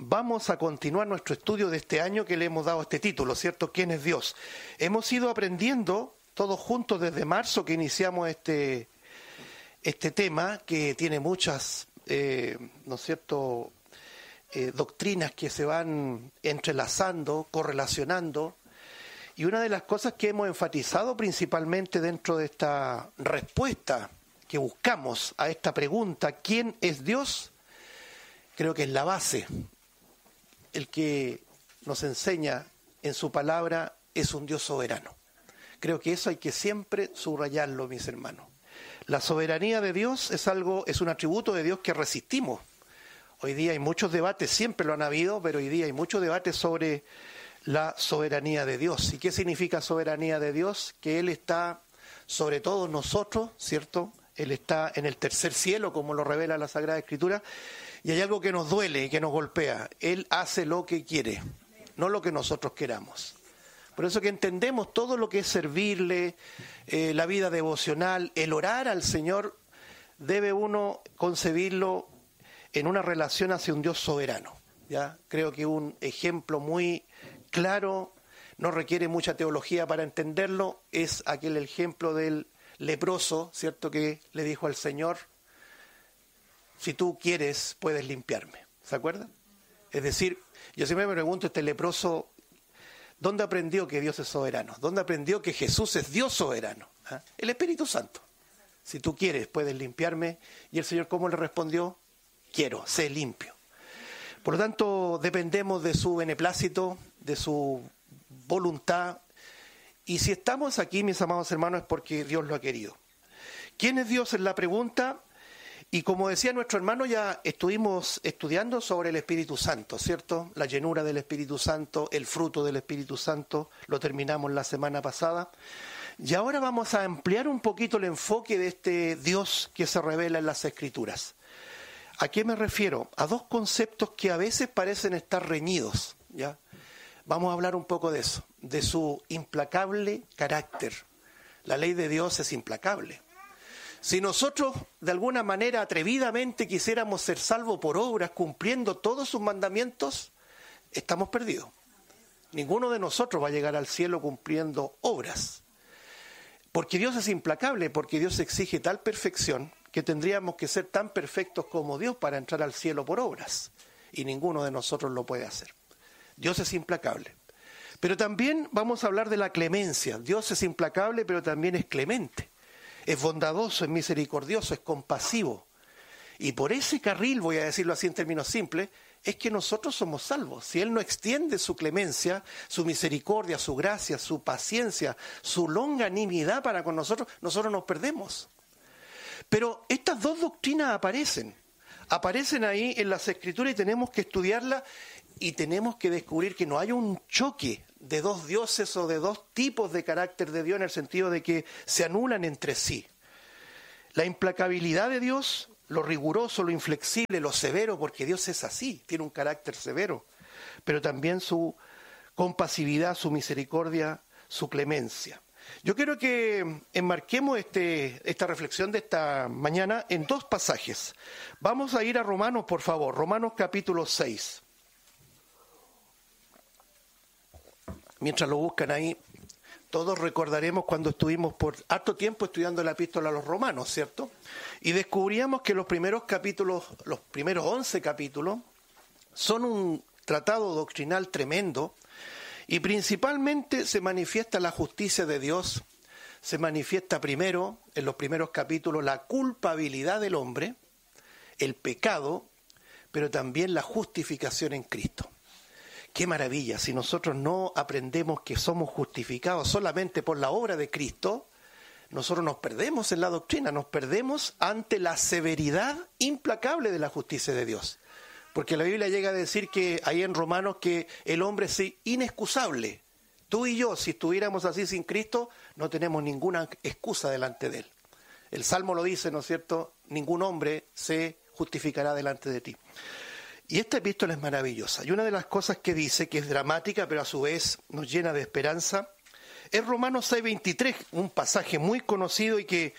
vamos a continuar nuestro estudio de este año que le hemos dado este título, ¿cierto? ¿Quién es Dios? Hemos ido aprendiendo todos juntos desde marzo que iniciamos este tema que tiene muchas, ¿no es cierto?, doctrinas que se van entrelazando, correlacionando. Y una de las cosas que hemos enfatizado principalmente dentro de esta respuesta que buscamos a esta pregunta, ¿quién es Dios?, creo que es la base. El que nos enseña en su palabra es un Dios soberano. Creo que eso hay que siempre subrayarlo, mis hermanos. La soberanía de Dios es un atributo de Dios que resistimos. Hoy día hay muchos debates, siempre lo han habido, pero hoy día hay muchos debates sobre la soberanía de Dios. ¿Y qué significa soberanía de Dios? Que Él está sobre todos nosotros, ¿cierto? Él está en el tercer cielo, como lo revela la Sagrada Escritura, y hay algo que nos duele y que nos golpea. Él hace lo que quiere, no lo que nosotros queramos. Por eso que entendemos todo lo que es servirle, la vida devocional, el orar al Señor, debe uno concebirlo en una relación hacia un Dios soberano, ¿ya? Creo que un ejemplo muy claro, no requiere mucha teología para entenderlo, es aquel ejemplo del leproso, ¿cierto?, que le dijo al Señor: si tú quieres, puedes limpiarme. ¿Se acuerdan? Es decir, yo siempre me pregunto, este leproso, ¿dónde aprendió que Dios es soberano? ¿Dónde aprendió que Jesús es Dios soberano? ¿Ah? El Espíritu Santo. Si tú quieres, puedes limpiarme. Y el Señor, ¿cómo le respondió? Quiero, sé limpio. Por lo tanto, dependemos de su beneplácito, de su voluntad. Y si estamos aquí, mis amados hermanos, es porque Dios lo ha querido. ¿Quién es Dios? Es la pregunta. Y como decía nuestro hermano, ya estuvimos estudiando sobre el Espíritu Santo, ¿cierto? La llenura del Espíritu Santo, el fruto del Espíritu Santo, lo terminamos la semana pasada. Y ahora vamos a ampliar un poquito el enfoque de este Dios que se revela en las Escrituras. ¿A qué me refiero? A dos conceptos que a veces parecen estar reñidos, ¿ya? Vamos a hablar un poco de eso, de su implacable carácter. La ley de Dios es implacable. Si nosotros, de alguna manera, atrevidamente quisiéramos ser salvos por obras, cumpliendo todos sus mandamientos, estamos perdidos. Ninguno de nosotros va a llegar al cielo cumpliendo obras. Porque Dios es implacable, porque Dios exige tal perfección que tendríamos que ser tan perfectos como Dios para entrar al cielo por obras. Y ninguno de nosotros lo puede hacer. Dios es implacable. Pero también vamos a hablar de la clemencia. Dios es implacable, pero también es clemente. Es bondadoso, es misericordioso, es compasivo. Y por ese carril, voy a decirlo así en términos simples, es que nosotros somos salvos. Si Él no extiende su clemencia, su misericordia, su gracia, su paciencia, su longanimidad para con nosotros, nosotros nos perdemos. Pero estas dos doctrinas aparecen ahí en las Escrituras y tenemos que estudiarlas y tenemos que descubrir que no hay un choque de dos dioses o de dos tipos de carácter de Dios en el sentido de que se anulan entre sí. La implacabilidad de Dios, lo riguroso, lo inflexible, lo severo, porque Dios es así, tiene un carácter severo, pero también su compasividad, su misericordia, su clemencia. Yo quiero que enmarquemos esta reflexión de esta mañana en dos pasajes. Vamos a ir a Romanos, por favor, Romanos capítulo 6. Mientras lo buscan ahí, todos recordaremos cuando estuvimos por harto tiempo estudiando la epístola a los romanos, ¿cierto? Y descubríamos que los primeros capítulos, los primeros 11 capítulos, son un tratado doctrinal tremendo y principalmente se manifiesta la justicia de Dios, se manifiesta primero, en los primeros capítulos, la culpabilidad del hombre, el pecado, pero también la justificación en Cristo. ¡Qué maravilla! Si nosotros no aprendemos que somos justificados solamente por la obra de Cristo, nosotros nos perdemos en la doctrina, nos perdemos ante la severidad implacable de la justicia de Dios. Porque la Biblia llega a decir que ahí en Romanos que el hombre es inexcusable. Tú y yo, si estuviéramos así sin Cristo, no tenemos ninguna excusa delante de Él. El Salmo lo dice, ¿no es cierto? Ningún hombre se justificará delante de ti. Y esta epístola es maravillosa. Y una de las cosas que dice, que es dramática, pero a su vez nos llena de esperanza, es Romanos 6:23, un pasaje muy conocido y que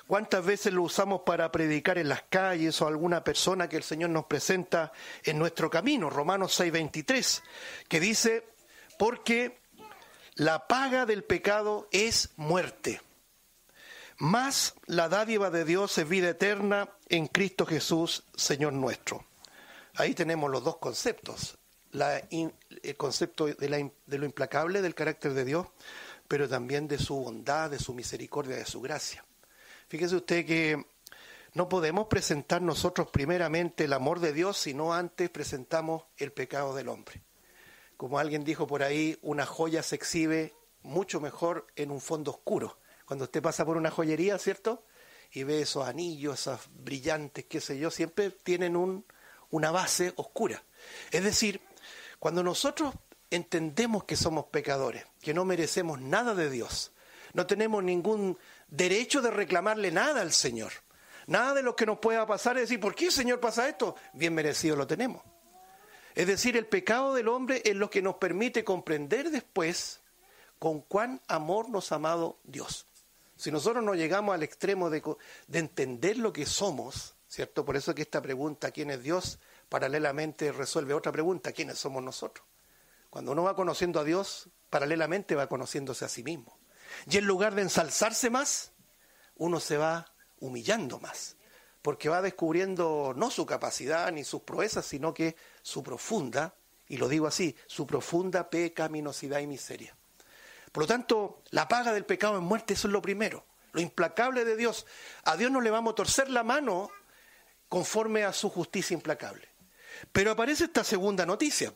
¿Cuántas veces lo usamos para predicar en las calles o alguna persona que el Señor nos presenta en nuestro camino? Romanos 6:23, que dice, porque la paga del pecado es muerte, mas la dádiva de Dios es vida eterna en Cristo Jesús, Señor nuestro. Ahí tenemos los dos conceptos, el concepto de lo implacable del carácter de Dios, pero también de su bondad, de su misericordia, de su gracia. Fíjese usted que no podemos presentar nosotros primeramente el amor de Dios, sino antes presentamos el pecado del hombre. Como alguien dijo por ahí, una joya se exhibe mucho mejor en un fondo oscuro. Cuando usted pasa por una joyería, ¿cierto? Y ve esos anillos, esos brillantes, qué sé yo, siempre tienen una base oscura. Es decir, cuando nosotros entendemos que somos pecadores, que no merecemos nada de Dios, no tenemos ningún derecho de reclamarle nada al Señor, nada de lo que nos pueda pasar, es decir, ¿por qué, Señor, pasa esto? Bien merecido lo tenemos. Es decir, el pecado del hombre es lo que nos permite comprender después con cuán amor nos ha amado Dios. Si nosotros no llegamos al extremo de entender lo que somos, ¿cierto? Por eso es que esta pregunta, ¿quién es Dios?, paralelamente resuelve otra pregunta, ¿quiénes somos nosotros? Cuando uno va conociendo a Dios, paralelamente va conociéndose a sí mismo. Y en lugar de ensalzarse más, uno se va humillando más, porque va descubriendo no su capacidad ni sus proezas, sino que su profunda, y lo digo así, su profunda pecaminosidad y miseria. Por lo tanto, la paga del pecado es muerte, eso es lo primero, lo implacable de Dios. A Dios no le vamos a torcer la mano conforme a su justicia implacable. Pero aparece esta segunda noticia,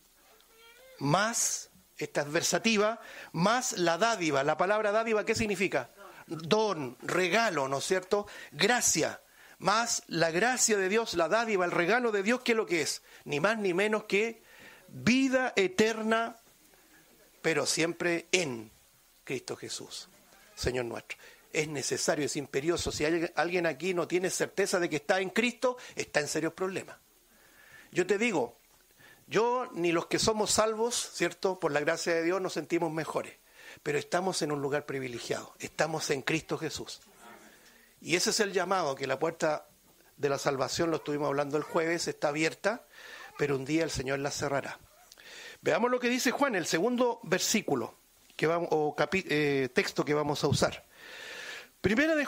más, esta adversativa, más la dádiva. La palabra dádiva, ¿qué significa? Don, regalo, ¿no es cierto? Gracia, más la gracia de Dios, la dádiva, el regalo de Dios, ¿qué es lo que es? Ni más ni menos que vida eterna, pero siempre en Cristo Jesús, Señor nuestro. Es necesario, es imperioso. Si alguien aquí no tiene certeza de que está en Cristo, está en serios problemas. Yo te digo, yo ni los que somos salvos, ¿cierto?, por la gracia de Dios nos sentimos mejores, pero estamos en un lugar privilegiado, estamos en Cristo Jesús. Y ese es el llamado, que la puerta de la salvación, lo estuvimos hablando el jueves, está abierta, pero un día el Señor la cerrará. Veamos lo que dice Juan, el segundo versículo, texto que vamos a usar. Primer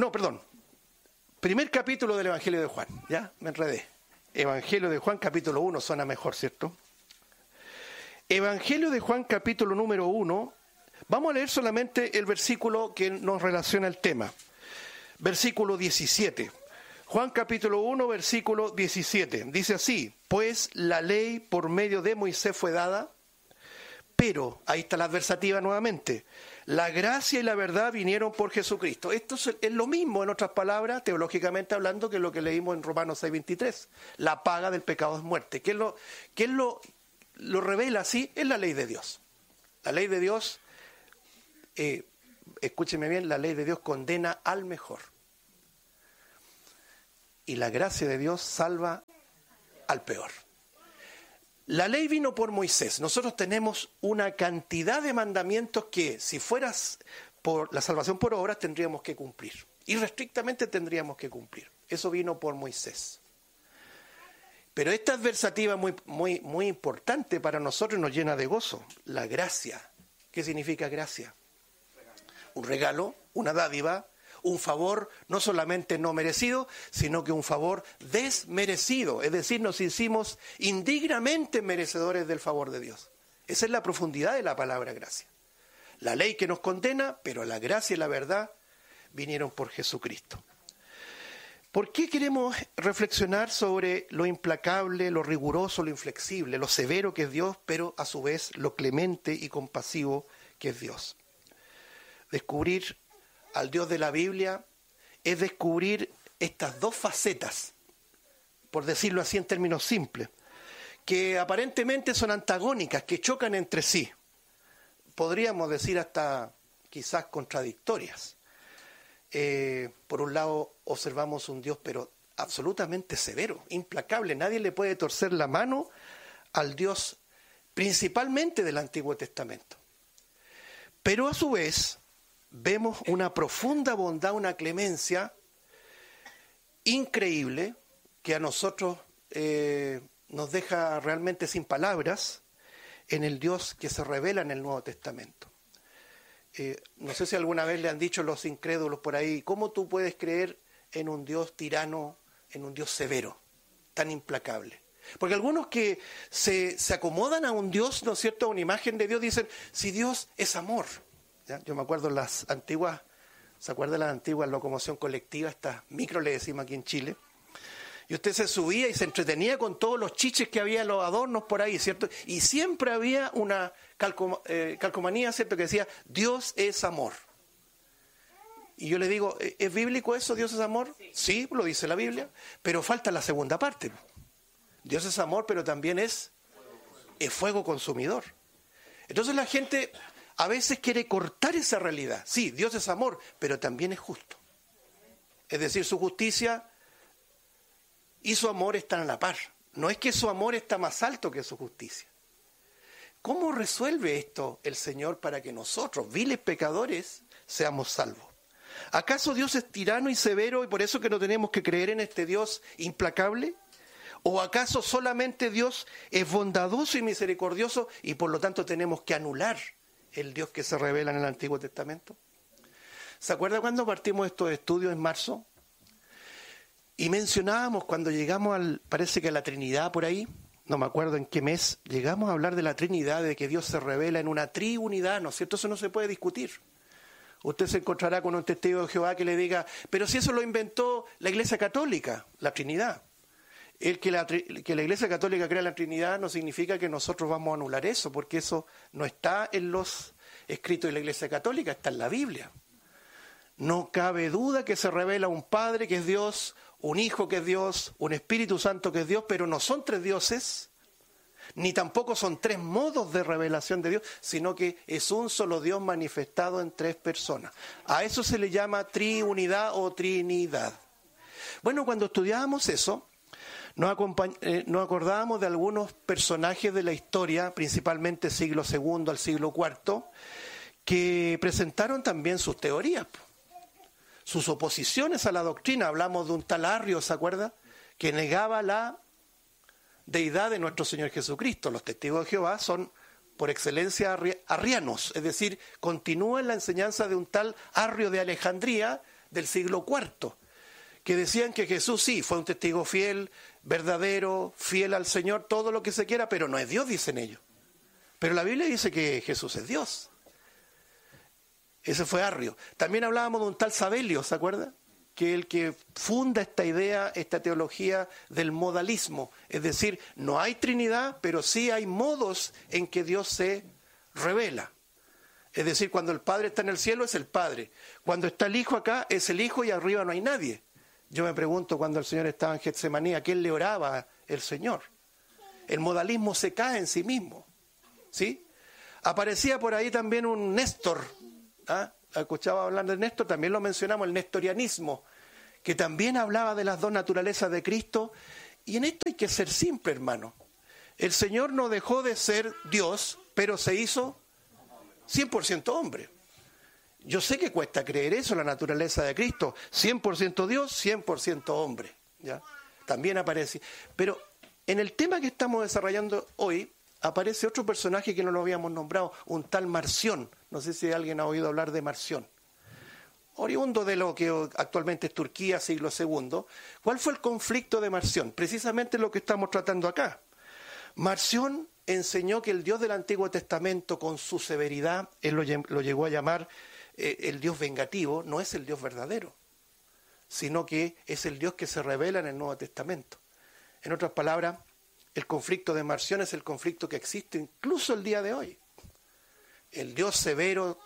capítulo del Evangelio de Juan, ya me enredé. Evangelio de Juan, capítulo 1, suena mejor, ¿cierto? Evangelio de Juan, capítulo número 1, vamos a leer solamente el versículo que nos relaciona al tema. Versículo 17. Juan capítulo 1, versículo 17. Dice así, pues la ley por medio de Moisés fue dada, pero, ahí está la adversativa nuevamente, la gracia y la verdad vinieron por Jesucristo. Esto es lo mismo, en otras palabras, teológicamente hablando, que lo que leímos en Romanos 6:23. La paga del pecado es muerte. ¿Qué lo revela así? Es la ley de Dios. La ley de Dios, escúcheme bien, la ley de Dios condena al mejor. Y la gracia de Dios salva al peor. La ley vino por Moisés. Nosotros tenemos una cantidad de mandamientos que, si fueras por la salvación por obras, tendríamos que cumplir. Irrestrictamente tendríamos que cumplir. Eso vino por Moisés. Pero esta adversativa muy importante para nosotros, nos llena de gozo. La gracia. ¿Qué significa gracia? Un regalo, una dádiva, un favor no solamente no merecido, sino que un favor desmerecido. Es decir, nos hicimos indignamente merecedores del favor de Dios. Esa es la profundidad de la palabra gracia. La ley que nos condena, pero la gracia y la verdad vinieron por Jesucristo. ¿Por qué queremos reflexionar sobre lo implacable, lo riguroso, lo inflexible, lo severo que es Dios, pero a su vez lo clemente y compasivo que es Dios? Descubrir al Dios de la Biblia es descubrir estas dos facetas, por decirlo así en términos simples, que aparentemente son antagónicas, que chocan entre sí. Podríamos decir hasta quizás contradictorias. Por un lado observamos un Dios pero absolutamente severo, implacable. Nadie le puede torcer la mano al Dios principalmente del Antiguo Testamento. Pero a su vez vemos una profunda bondad, una clemencia increíble que a nosotros nos deja realmente sin palabras en el Dios que se revela en el Nuevo Testamento. No sé si alguna vez le han dicho los incrédulos por ahí, ¿cómo tú puedes creer en un Dios tirano, en un Dios severo, tan implacable? Porque algunos que se acomodan a un Dios, ¿no es cierto?, a una imagen de Dios, dicen, si Dios es amor. ¿Ya? Yo me acuerdo las antiguas, ¿se acuerda de las antiguas locomoción colectiva? Estas micro le decimos aquí en Chile. Y usted se subía y se entretenía con todos los chiches que había, los adornos por ahí, ¿cierto? Y siempre había una calcomanía, ¿cierto?, que decía, Dios es amor. Y yo le digo, ¿es bíblico eso, Dios es amor? Sí, lo dice la Biblia, pero falta la segunda parte. Dios es amor, pero también es fuego consumidor. Entonces la gente a veces quiere cortar esa realidad. Sí, Dios es amor, pero también es justo. Es decir, su justicia y su amor están a la par. No es que su amor está más alto que su justicia. ¿Cómo resuelve esto el Señor para que nosotros, viles pecadores, seamos salvos? ¿Acaso Dios es tirano y severo y por eso que no tenemos que creer en este Dios implacable? ¿O acaso solamente Dios es bondadoso y misericordioso y por lo tanto tenemos que anular el Dios que se revela en el Antiguo Testamento? ¿Se acuerda cuando partimos estos estudios en marzo? Y mencionábamos cuando llegamos parece que a la Trinidad por ahí, no me acuerdo en qué mes, llegamos a hablar de la Trinidad, de que Dios se revela en una triunidad, ¿no es cierto? Eso no se puede discutir. Usted se encontrará con un testigo de Jehová que le diga, pero si eso lo inventó la Iglesia Católica, la Trinidad. Que la Iglesia Católica crea la Trinidad no significa que nosotros vamos a anular eso, porque eso no está en los escritos de la Iglesia Católica, está en la Biblia. No cabe duda que se revela un Padre que es Dios, un Hijo que es Dios, un Espíritu Santo que es Dios, pero no son tres dioses, ni tampoco son tres modos de revelación de Dios, sino que es un solo Dios manifestado en tres personas. A eso se le llama triunidad o trinidad. Bueno, cuando estudiábamos eso, nos acordábamos de algunos personajes de la historia, principalmente siglo II al siglo IV, que presentaron también sus teorías, sus oposiciones a la doctrina. Hablamos de un tal Arrio, ¿se acuerda?, que negaba la deidad de nuestro Señor Jesucristo. Los testigos de Jehová son por excelencia arrianos, es decir, continúan la enseñanza de un tal Arrio de Alejandría del siglo IV, que decían que Jesús sí fue un testigo fiel, verdadero, fiel al Señor, todo lo que se quiera, pero no es Dios, dicen ellos. Pero la Biblia dice que Jesús es Dios. Ese fue Arrio. También hablábamos de un tal Sabelio, ¿se acuerda?, que es el que funda esta idea, esta teología del modalismo. Es decir, no hay Trinidad, pero sí hay modos en que Dios se revela. Es decir, cuando el Padre está en el cielo es el Padre. Cuando está el Hijo acá es el Hijo y arriba no hay nadie. Yo me pregunto, cuando el Señor estaba en Getsemaní, ¿a quién le oraba el Señor? El modalismo se cae en sí mismo, ¿sí? Aparecía por ahí también un Néstor, ¿ah? Escuchaba hablar de Néstor, también lo mencionamos, el nestorianismo, que también hablaba de las dos naturalezas de Cristo. Y en esto hay que ser simple, hermano. El Señor no dejó de ser Dios, pero se hizo 100% hombre. Yo sé que cuesta creer eso, la naturaleza de Cristo, 100% Dios, 100% hombre, ¿ya? También aparece. Pero en el tema que estamos desarrollando hoy, aparece otro personaje que no lo habíamos nombrado, un tal Marción. No sé si alguien ha oído hablar de Marción. Oriundo de lo que actualmente es Turquía, siglo II. ¿Cuál fue el conflicto de Marción? Precisamente lo que estamos tratando acá. Marción enseñó que el Dios del Antiguo Testamento, con su severidad, él lo llegó a llamar el Dios vengativo, no es el Dios verdadero, sino que es el Dios que se revela en el Nuevo Testamento. En otras palabras, el conflicto de Marción es el conflicto que existe incluso el día de hoy. El Dios severo,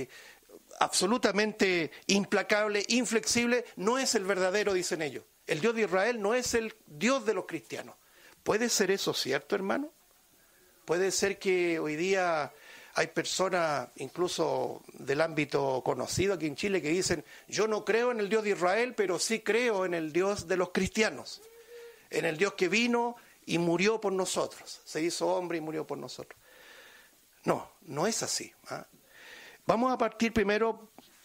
absolutamente implacable, inflexible, no es el verdadero, dicen ellos. El Dios de Israel no es el Dios de los cristianos. ¿Puede ser eso cierto, hermano? Puede ser que hoy día hay personas, incluso del ámbito conocido aquí en Chile, que dicen, yo no creo en el Dios de Israel, pero sí creo en el Dios de los cristianos, en el Dios que vino y murió por nosotros, se hizo hombre y murió por nosotros. No, no es así, ¿ah? Vamos a partir primero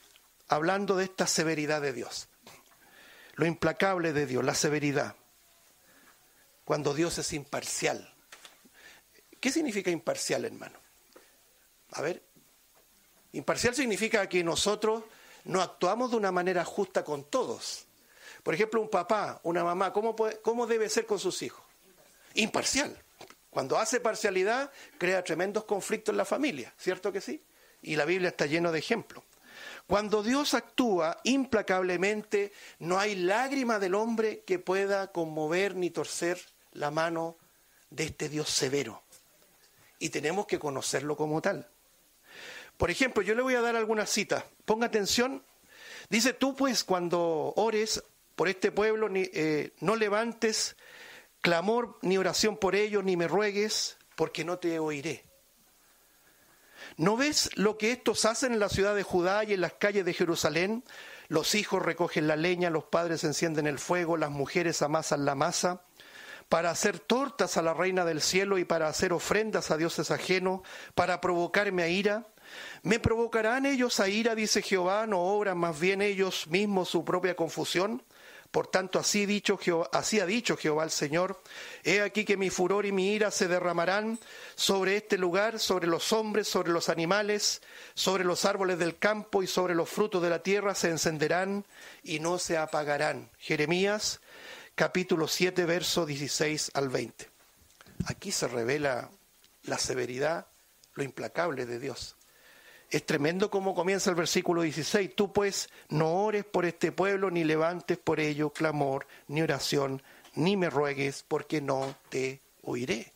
hablando de esta severidad de Dios. Lo implacable de Dios, la severidad. Cuando Dios es imparcial. ¿Qué significa imparcial, hermano? A ver, imparcial significa que nosotros no actuamos de una manera justa con todos. Por ejemplo, un papá, una mamá, ¿cómo debe ser con sus hijos? Imparcial. Cuando hace parcialidad, crea tremendos conflictos en la familia, ¿cierto que sí? Y la Biblia está llena de ejemplos. Cuando Dios actúa implacablemente, no hay lágrima del hombre que pueda conmover ni torcer la mano de este Dios severo. Y tenemos que conocerlo como tal. Por ejemplo, yo le voy a dar algunas citas. Ponga atención. Dice, tú pues cuando ores por este pueblo, no levantes clamor ni oración por ellos, ni me ruegues, porque no te oiré. ¿No ves lo que estos hacen en la ciudad de Judá y en las calles de Jerusalén? Los hijos recogen la leña, los padres encienden el fuego, las mujeres amasan la masa, para hacer tortas a la reina del cielo y para hacer ofrendas a dioses ajenos, para provocarme a ira. ¿Me provocarán ellos a ira, dice Jehová? ¿No obran más bien ellos mismos su propia confusión? Por tanto, así ha dicho Jehová el Señor: he aquí que mi furor y mi ira se derramarán sobre este lugar, sobre los hombres, sobre los animales, sobre los árboles del campo y sobre los frutos de la tierra, se encenderán y no se apagarán. Jeremías capítulo 7, verso 16 al 20. Aquí se revela la severidad, lo implacable de Dios. Es tremendo cómo comienza el versículo 16. Tú pues no ores por este pueblo, ni levantes por ello clamor, ni oración, ni me ruegues, porque no te oiré.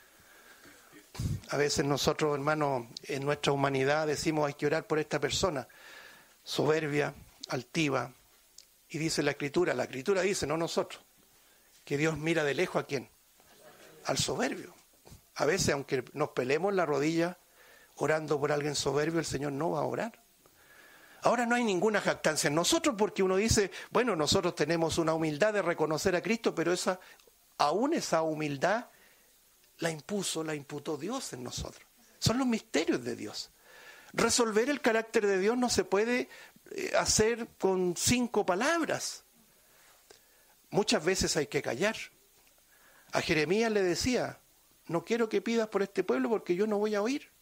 A veces nosotros, hermanos, en nuestra humanidad decimos hay que orar por esta persona, soberbia, altiva. Y dice la Escritura dice, no nosotros, que Dios mira de lejos ¿a quién? Al soberbio. A veces, aunque nos pelemos la rodilla orando por alguien soberbio, el Señor no va a orar. Ahora no hay ninguna jactancia en nosotros, porque uno dice, bueno, nosotros tenemos una humildad de reconocer a Cristo, pero aún esa humildad la imputó Dios en nosotros. Son los misterios de Dios. Resolver el carácter de Dios no se puede hacer con 5 palabras. Muchas veces hay que callar. A Jeremías le decía, no quiero que pidas por este pueblo porque yo no voy a oír.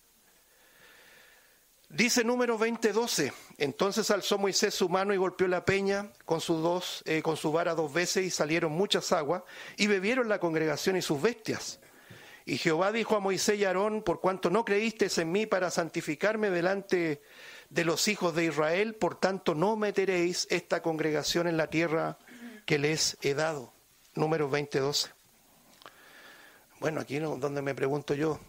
Dice Números 20:12, entonces alzó Moisés su mano y golpeó la peña con su vara 2 veces y salieron muchas aguas y bebieron la congregación y sus bestias. Y Jehová dijo a Moisés y a Aarón, por cuanto no creísteis en mí para santificarme delante de los hijos de Israel, por tanto no meteréis esta congregación en la tierra que les he dado. Números 20:12. Bueno, aquí es donde me pregunto yo,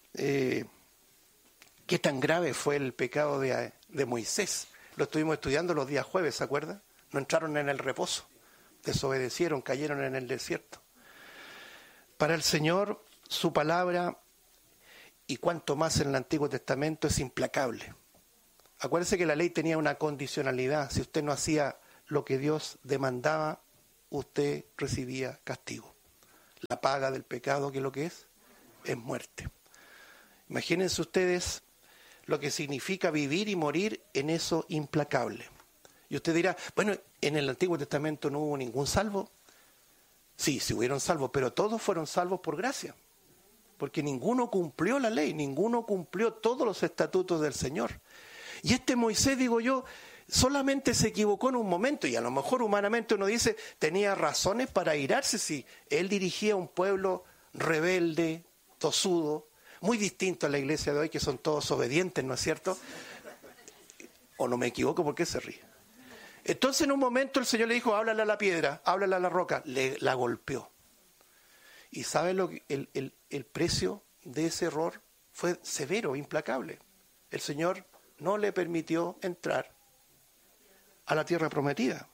¿qué tan grave fue el pecado de Moisés? Lo estuvimos estudiando los días jueves, ¿se acuerdan? No entraron en el reposo, desobedecieron, cayeron en el desierto. Para el Señor, su palabra, y cuanto más en el Antiguo Testamento, es implacable. Acuérdense que la ley tenía una condicionalidad. Si usted no hacía lo que Dios demandaba, usted recibía castigo. La paga del pecado, ¿qué es lo que es? Es muerte. Imagínense ustedes lo que significa vivir y morir en eso implacable. Y usted dirá, bueno, en el Antiguo Testamento no hubo ningún salvo. Sí, sí hubieron salvos, pero todos fueron salvos por gracia. Porque ninguno cumplió la ley, ninguno cumplió todos los estatutos del Señor. Y este Moisés, digo yo, solamente se equivocó en un momento, y a lo mejor humanamente uno dice, tenía razones para airarse si él dirigía un pueblo rebelde, tosudo, muy distinto a la iglesia de hoy, que son todos obedientes, ¿no es cierto? ¿O no me equivoco? ¿Por qué se ríe? Entonces en un momento el Señor le dijo, háblale a la piedra, háblale a la roca, la golpeó. ¿Y sabe lo que el precio de ese error? Fue severo, implacable. El Señor no le permitió entrar a la tierra prometida.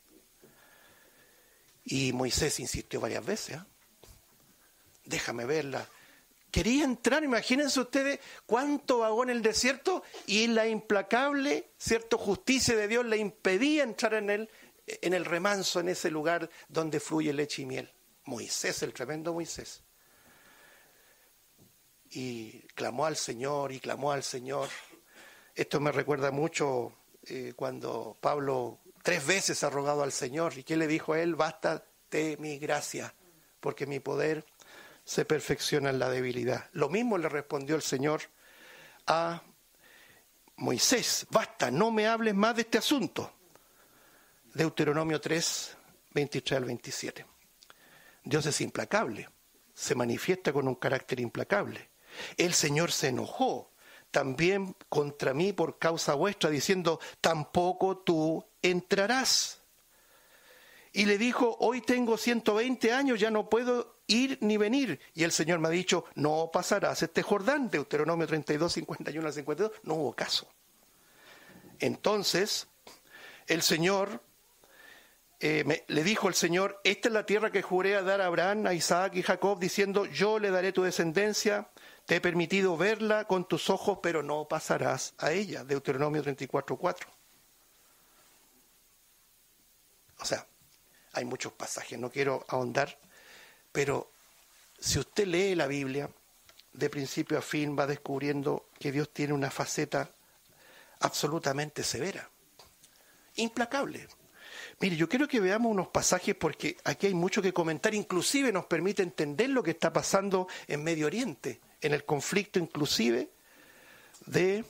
Y Moisés insistió varias veces, déjame verla. Quería entrar, imagínense ustedes cuánto vagó en el desierto y la implacable, cierto, justicia de Dios le impedía entrar en el remanso, en ese lugar donde fluye leche y miel. Moisés, el tremendo Moisés. Y clamó al Señor y clamó al Señor. Esto me recuerda mucho cuando Pablo 3 veces ha rogado al Señor. ¿Y qué le dijo a él? Bástate mi gracia, porque mi poder se perfecciona en la debilidad. Lo mismo le respondió el Señor a Moisés: basta, no me hables más de este asunto. Deuteronomio 3, 23 al 27. Dios es implacable, se manifiesta con un carácter implacable. El Señor se enojó también contra mí por causa vuestra, diciendo: tampoco tú entrarás. Y le dijo: hoy tengo 120 años, ya no puedo ir ni venir. Y el Señor me ha dicho: no pasarás este Jordán. Deuteronomio 32, 51 al 52. No hubo caso. Entonces, el Señor, le dijo el Señor: esta es la tierra que juré a dar a Abraham, a Isaac y Jacob, diciendo: yo le daré tu descendencia. Te he permitido verla con tus ojos, pero no pasarás a ella. Deuteronomio 34, 4. O sea, hay muchos pasajes, no quiero ahondar, pero si usted lee la Biblia, de principio a fin va descubriendo que Dios tiene una faceta absolutamente severa, implacable. Mire, yo quiero que veamos unos pasajes porque aquí hay mucho que comentar, inclusive nos permite entender lo que está pasando en Medio Oriente, en el conflicto inclusive de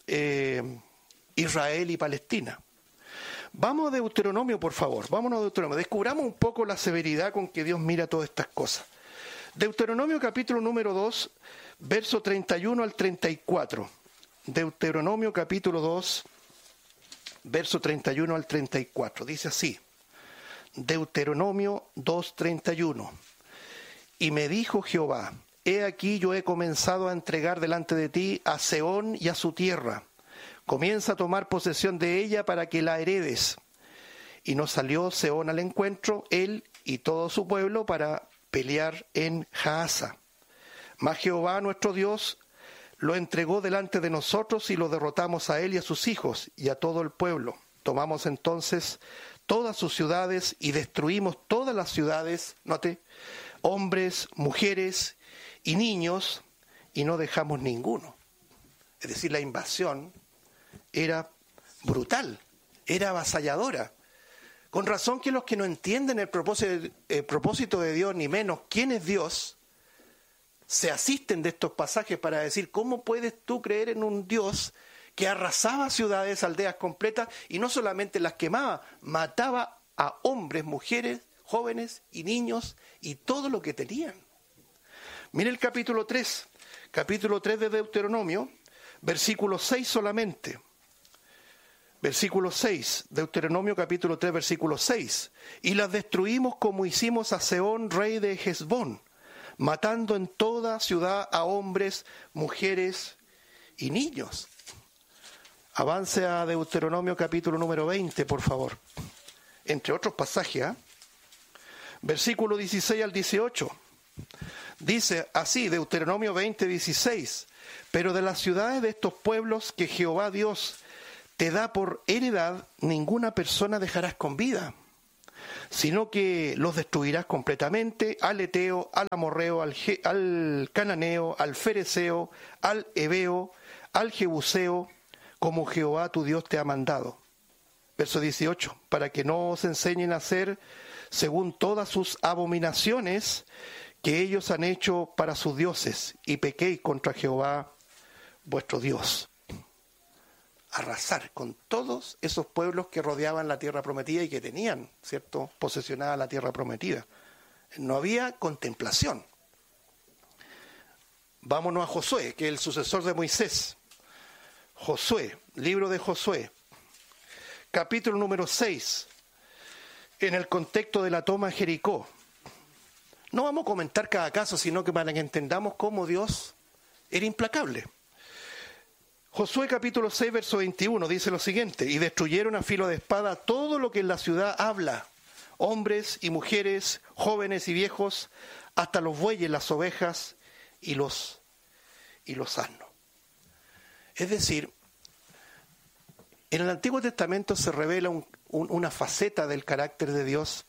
Israel y Palestina. Vamos a Deuteronomio, por favor, vámonos a Deuteronomio. Descubramos un poco la severidad con que Dios mira todas estas cosas. Deuteronomio capítulo número 2, verso 31 al 34. Deuteronomio capítulo 2, verso 31 al 34. Dice así, Deuteronomio 2, 31. Y me dijo Jehová: he aquí yo he comenzado a entregar delante de ti a Sehón y a su tierra. Comienza a tomar posesión de ella para que la heredes. Y nos salió Sehón al encuentro, él y todo su pueblo, para pelear en Jaasa. Mas Jehová nuestro Dios lo entregó delante de nosotros y lo derrotamos a él y a sus hijos y a todo el pueblo. Tomamos entonces todas sus ciudades y destruimos todas las ciudades, note, hombres, mujeres y niños, y no dejamos ninguno. Es decir, la invasión era brutal, era avasalladora. Con razón que los que no entienden el propósito de Dios, ni menos quién es Dios, se asisten de estos pasajes para decir: ¿cómo puedes tú creer en un Dios que arrasaba ciudades, aldeas completas, y no solamente las quemaba, mataba a hombres, mujeres, jóvenes y niños y todo lo que tenían? Mire el capítulo 3 de Deuteronomio, versículo 6 solamente. Versículo 6, Deuteronomio capítulo 3, versículo 6. Y las destruimos como hicimos a Sehón, rey de Hesbón, matando en toda ciudad a hombres, mujeres y niños. Avance a Deuteronomio capítulo número 20, por favor. Entre otros pasajes, versículo 16 al 18. Dice así, Deuteronomio 20, 16. Pero de las ciudades de estos pueblos que Jehová Dios te da por heredad, ninguna persona dejarás con vida, sino que los destruirás completamente: al Eteo, al Amorreo, al Cananeo, al Fereceo, al Heveo, al Jebuseo, como Jehová tu Dios te ha mandado. Verso 18, para que no os enseñen a hacer según todas sus abominaciones que ellos han hecho para sus dioses, y pequéis contra Jehová vuestro Dios. Arrasar con todos esos pueblos que rodeaban la tierra prometida y que tenían, ¿cierto?, posesionada la tierra prometida. No había contemplación. Vámonos a Josué, que es el sucesor de Moisés. Josué, libro de Josué, capítulo número 6, en el contexto de la toma de Jericó. No vamos a comentar cada caso, sino que para que entendamos cómo Dios era implacable. Josué capítulo 6, verso 21 dice lo siguiente: y destruyeron a filo de espada todo lo que en la ciudad habla, hombres y mujeres, jóvenes y viejos, hasta los bueyes, las ovejas y los asnos. Es decir, en el Antiguo Testamento se revela una faceta del carácter de Dios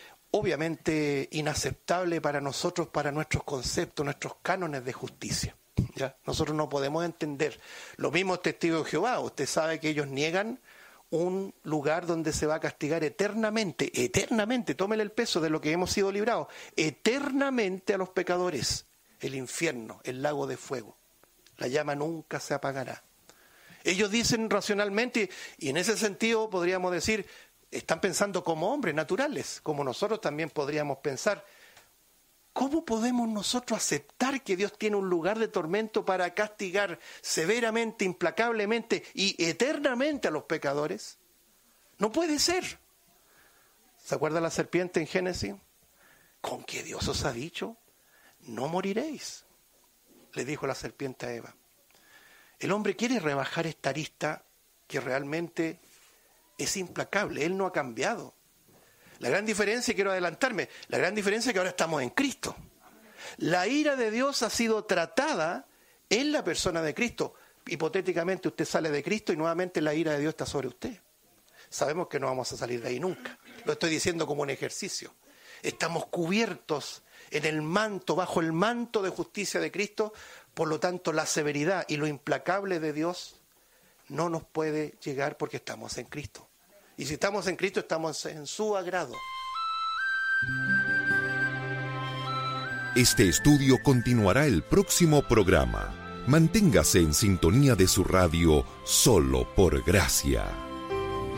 obviamente inaceptable para nosotros, para nuestros conceptos, nuestros cánones de justicia. ¿Ya? Nosotros no podemos entender. Los mismos testigos de Jehová, usted sabe que ellos niegan un lugar donde se va a castigar eternamente, tómele el peso de lo que hemos sido librados, eternamente a los pecadores, el infierno, el lago de fuego. La llama nunca se apagará. Ellos dicen racionalmente, y en ese sentido podríamos decir, están pensando como hombres naturales, como nosotros también podríamos pensar. ¿Cómo podemos nosotros aceptar que Dios tiene un lugar de tormento para castigar severamente, implacablemente y eternamente a los pecadores? No puede ser. ¿Se acuerda la serpiente en Génesis? ¿Con qué Dios os ha dicho? No moriréis, le dijo la serpiente a Eva. El hombre quiere rebajar esta arista que realmente es implacable. Él no ha cambiado. La gran diferencia, y quiero adelantarme, la gran diferencia es que ahora estamos en Cristo. La ira de Dios ha sido tratada en la persona de Cristo. Hipotéticamente usted sale de Cristo y nuevamente la ira de Dios está sobre usted. Sabemos que no vamos a salir de ahí nunca. Lo estoy diciendo como un ejercicio. Estamos cubiertos en el manto, bajo el manto de justicia de Cristo. Por lo tanto, la severidad y lo implacable de Dios no nos puede llegar porque estamos en Cristo. Y si estamos en Cristo, estamos en su agrado. Este estudio continuará el próximo programa. Manténgase en sintonía de su radio Solo por Gracia.